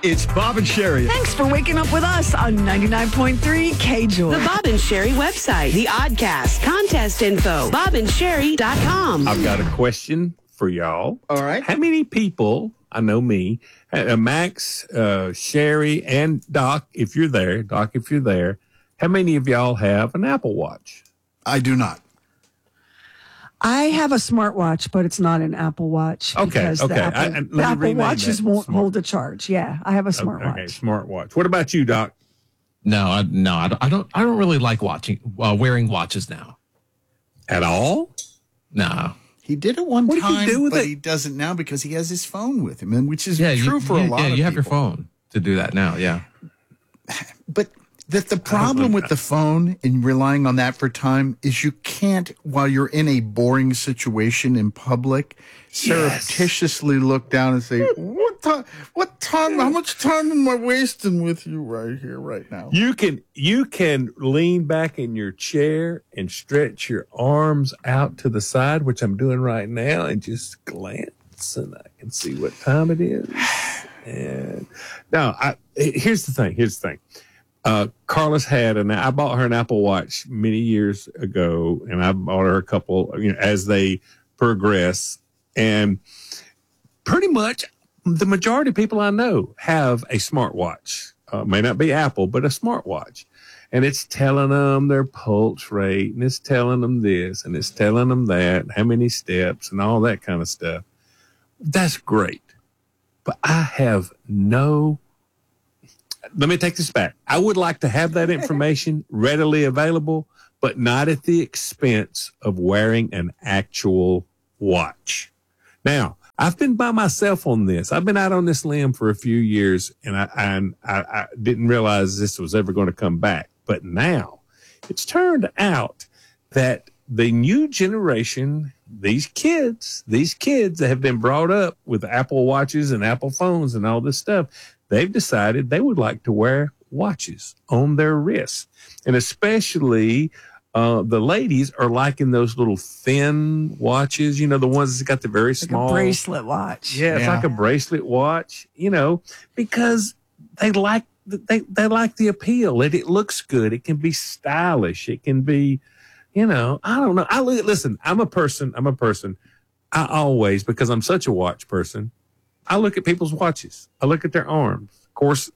It's Bob and Sherry. Thanks for waking up with us on 99.3 KJOY. The Bob and Sherry website, the Oddcast, contest info, bobandSherry.com. I've got a question for y'all. All right. How many people, I know me, Max, Sherry, and Doc, if you're there, how many of y'all have an Apple Watch? I do not. I have a smartwatch, but it's not an Apple Watch. Okay, because okay. The Apple Watches won't hold a charge. Yeah, I have a smartwatch. Okay, smartwatch. What about you, Doc? No, I don't really like wearing watches now. At all? No. He did it one What time, did he do with but it? he doesn't now because he has his phone with him, and which is Yeah, true for a lot of people. you have your phone to do that now, yeah. But the problem with the phone and relying on that for time is you can't, while you're in a boring situation in public, surreptitiously look down and say, what time, how much time am I wasting with you right here, right now? You can lean back in your chair and stretch your arms out to the side, which I'm doing right now, and just glance, and I can see what time it is. And now, here's the thing. Carlos I bought her an Apple Watch many years ago, and I bought her a couple, as they progress. And pretty much the majority of people I know have a smartwatch. May not be Apple, but a smartwatch. And it's telling them their pulse rate, and it's telling them this, and it's telling them that, how many steps, and all that kind of stuff. That's great. But I have let me take this back. I would like to have that information readily available, but not at the expense of wearing an actual watch. Now, I've been by myself on this. I've been out on this limb for a few years, and I didn't realize this was ever going to come back. But now it's turned out that the new generation, these kids that have been brought up with Apple Watches and Apple phones and all this stuff, they've decided they would like to wear watches on their wrists. And especially the ladies are liking those little thin watches, the ones that got the very small. Like a bracelet watch. Yeah, it's like a bracelet watch, because they like the appeal. It looks good. It can be stylish. It can be, I don't know. Listen, I'm a person. I always, because I'm such a watch person, I look at people's watches. I look at their arms. Of course,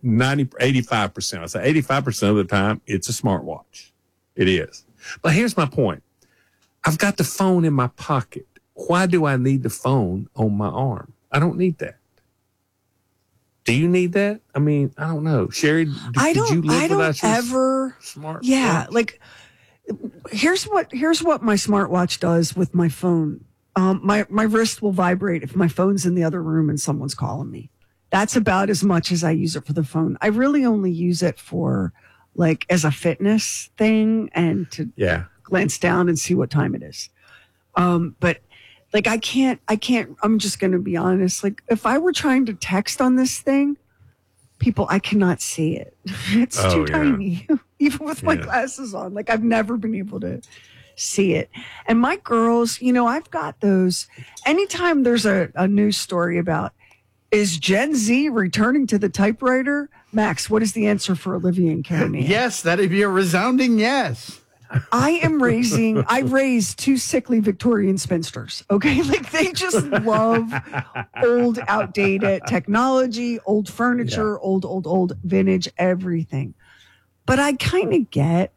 85%. I say 85% of the time, it's a smartwatch. It is. But here's my point. I've got the phone in my pocket. Why do I need the phone on my arm? I don't need that. Do you need that? I mean, I don't know. Sherry, did you live without your smart watch? Like, here's what my smartwatch does with my phone. My wrist will vibrate if my phone's in the other room and someone's calling me. That's about as much as I use it for the phone. I really only use it for as a fitness thing and to glance down and see what time it is. But I can't, I'm just going to be honest. If I were trying to text on this thing, I cannot see it. It's too tiny, even with my glasses on. I've never been able to see it. And my girls, I've got those. Anytime there's a news story about, is Gen Z returning to the typewriter? Max, what is the answer for Olivia and Karen? Yes, that'd be a resounding yes. I raised two sickly Victorian spinsters. Okay. They just love old, outdated technology, old furniture, old vintage, everything. But I kind of get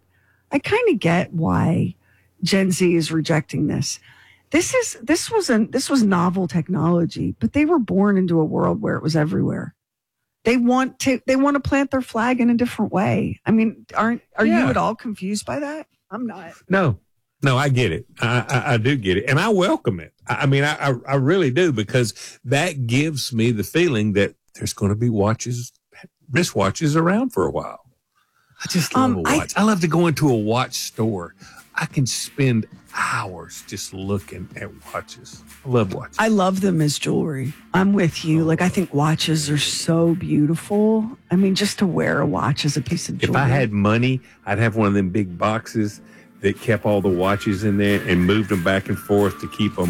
why Gen Z is rejecting this. This was novel technology, but they were born into a world where it was everywhere. They want to plant their flag in a different way. I mean, are you at all confused by that? I'm not. No, I get it. I do get it. And I welcome it. I mean, I really do, because that gives me the feeling that there's going to be wristwatches around for a while. I just love a watch. I love to go into a watch store. I can spend hours just looking at watches. I love watches. I love them as jewelry. I'm with you. I think watches are so beautiful. I mean, just to wear a watch as a piece of jewelry. If I had money, I'd have one of them big boxes that kept all the watches in there and moved them back and forth to keep them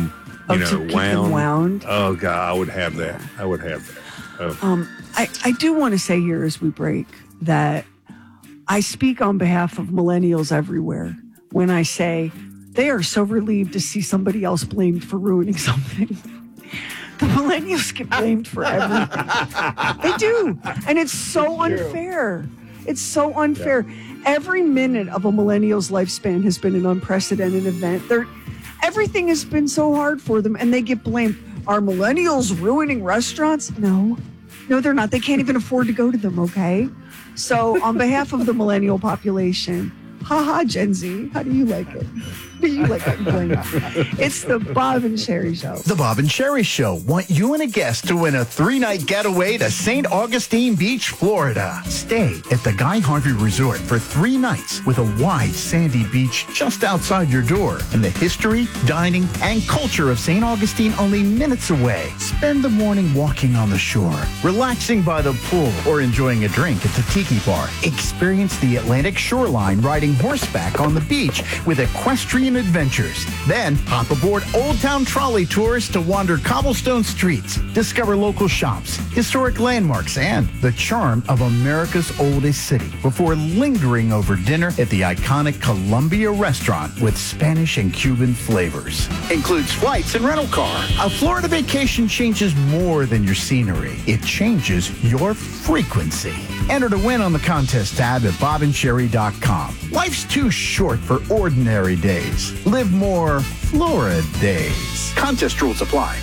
you to keep them wound. Oh God, I would have that. Oh. I do want to say here as we break that I speak on behalf of millennials everywhere when I say they are so relieved to see somebody else blamed for ruining something. The millennials get blamed for everything. They do. And it's so unfair. It's so unfair. Yeah. Every minute of a millennial's lifespan has been an unprecedented event. Everything has been so hard for them, and they get blamed. Are millennials ruining restaurants? No, they're not. They can't even afford to go to them, okay? So on behalf of the millennial population, haha, Gen Z, how do you like it? Do you like it? It's the Bob and Sherry Show. The Bob and Sherry Show want you and a guest to win a 3-night getaway to St. Augustine Beach, Florida. Stay at the Guy Harvey Resort for 3 nights with a wide sandy beach just outside your door. And the history, dining, and culture of St. Augustine only minutes away. Spend the morning walking on the shore, relaxing by the pool, or enjoying a drink at the Tiki Bar. Experience the Atlantic shoreline riding horseback on the beach with equestrian adventures. Then hop aboard Old Town Trolley tours to wander cobblestone streets, discover local shops, historic landmarks, and the charm of America's oldest city before lingering over dinner at the iconic Columbia restaurant with Spanish and Cuban flavors. Includes flights and rental car. A Florida vacation changes more than your scenery. It changes your frequency. Enter to win on the contest tab at bobandsherry.com. Life's too short for ordinary days. Live more Florida days. Contest rules apply.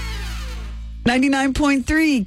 99.3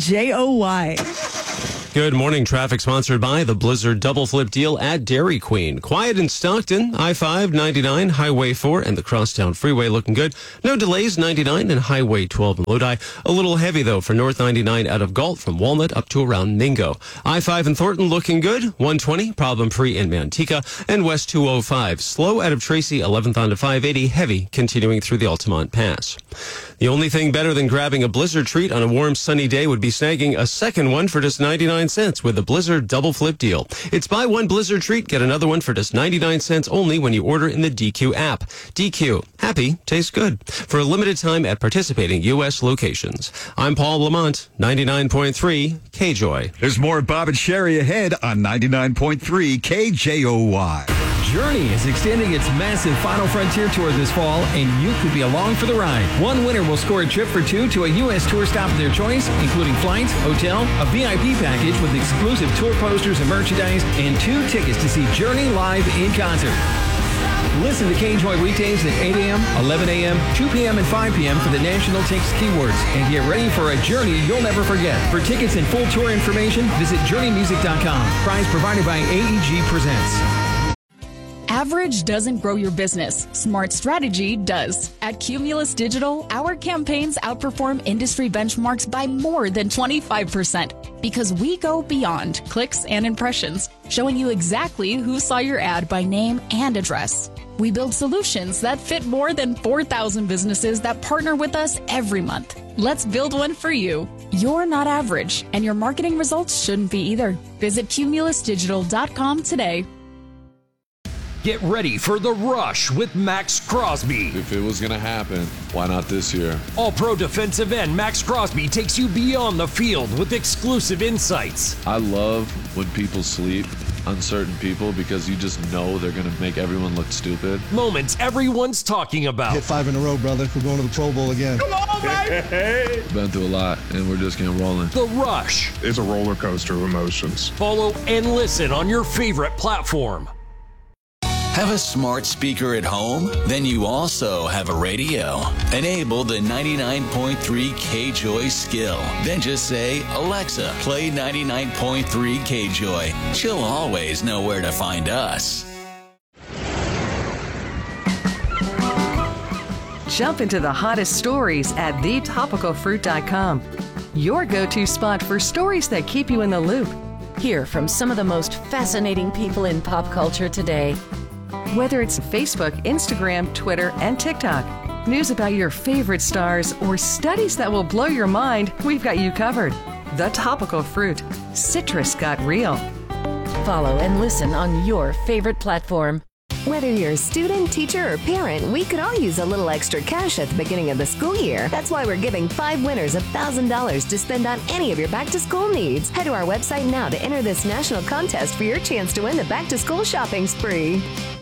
KJOY. Good morning. Traffic sponsored by the Blizzard Double Flip Deal at Dairy Queen. Quiet in Stockton, I-5, 99, Highway 4, and the Crosstown Freeway looking good. No delays, 99 and Highway 12 in Lodi. A little heavy, though, for North 99 out of Galt from Walnut up to around Mingo. I-5 in Thornton looking good. 120, problem-free in Manteca. And West 205, slow out of Tracy, 11th onto 580, heavy, continuing through the Altamont Pass. The only thing better than grabbing a Blizzard treat on a warm, sunny day would be snagging a second one for just 99 cents with the Blizzard Double Flip Deal. It's buy one Blizzard treat, get another one for just 99 cents only when you order in the DQ app. DQ. Happy. Tastes good. For a limited time at participating U.S. locations. I'm Paul Lamont, 99.3 KJOY. There's more Bob and Sherry ahead on 99.3 KJOY. Journey is extending its massive Final Frontier tour this fall, and you could be along for the ride. One winner will score a trip for 2 to a U.S. tour stop of their choice, including flights, hotel, a VIP package with exclusive tour posters and merchandise, and 2 tickets to see Journey live in concert. Listen to KJOY weekdays at 8 a.m., 11 a.m., 2 p.m., and 5 p.m. for the National Takes keywords, and get ready for a journey you'll never forget. For tickets and full tour information, visit JourneyMusic.com. Prize provided by AEG Presents. Average doesn't grow your business. Smart strategy does. At Cumulus Digital, our campaigns outperform industry benchmarks by more than 25% because we go beyond clicks and impressions, showing you exactly who saw your ad by name and address. We build solutions that fit more than 4,000 businesses that partner with us every month. Let's build one for you. You're not average, and your marketing results shouldn't be either. Visit cumulusdigital.com today. Get ready for The Rush with Max Crosby. If it was going to happen, why not this year? All-pro defensive end Max Crosby takes you beyond the field with exclusive insights. I love when people sleep on certain people because you just know they're going to make everyone look stupid. Moments everyone's talking about. Hit 5 in a row, brother. We're going to the Pro Bowl again. Come on, baby! Been through a lot, and we're just getting rolling. The Rush is a roller coaster of emotions. Follow and listen on your favorite platform. Have a smart speaker at home? Then you also have a radio. Enable the 99.3 KJOY skill. Then just say, Alexa, play 99.3 KJOY. She'll always know where to find us. Jump into the hottest stories at thetopicalfruit.com. Your go-to spot for stories that keep you in the loop. Hear from some of the most fascinating people in pop culture today. Whether it's Facebook, Instagram, Twitter, and TikTok, news about your favorite stars, or studies that will blow your mind, we've got you covered. The Topical Fruit. Citrus got real. Follow and listen on your favorite platform. Whether you're a student, teacher, or parent, we could all use a little extra cash at the beginning of the school year. That's why we're giving 5 winners $1,000 to spend on any of your back-to-school needs. Head to our website now to enter this national contest for your chance to win the back-to-school shopping spree.